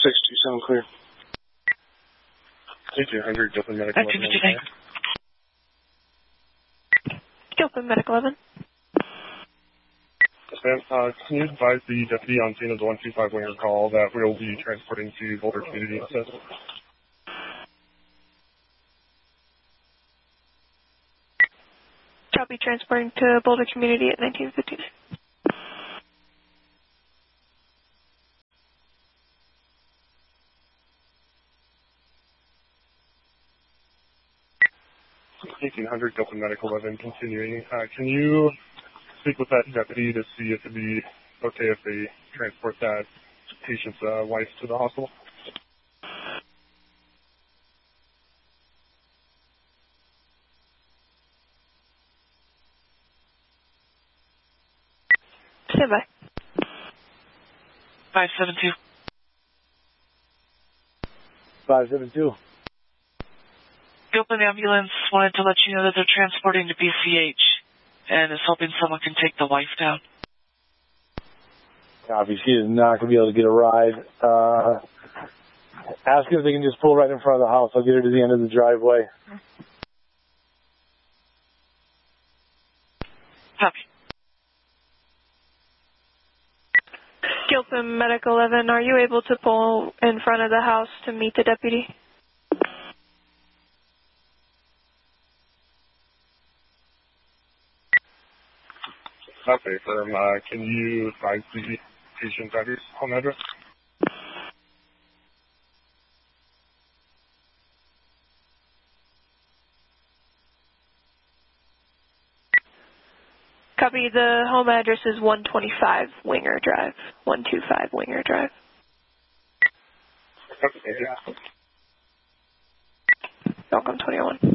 627 clear. 1800, Gilpin Medical 11. Gilpin Medical 11. Yes, ma'am. Can you advise the deputy on scene of the 125 winger call that we'll be transporting to Boulder Community instead? Copy, transporting to Boulder Community at 1915. Gilpin Medical 11 continuing. Can you speak with that deputy to see if it'd be okay if they transport that patient's wife to the hospital? Stand by. 572. 572. Gilpin Ambulance wanted to let you know that they're transporting to BCH and is hoping someone can take the wife down. Copy. She is not going to be able to get a ride. Ask her if they can just pull right in front of the house. I'll get her to the end of the driveway. Copy. Gilpin Medical 11, are you able to pull in front of the house to meet the deputy? Okay, firm. Can you advise the patient's address, home address? Copy, the home address is 125 Winger Drive. 125 Winger Drive. Okay, yeah. Welcome 21.